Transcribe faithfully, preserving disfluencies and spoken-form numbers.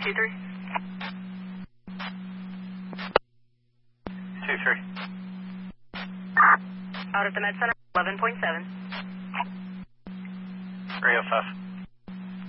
two three. two three. Out at the Med Center, eleven point seven. three oh five.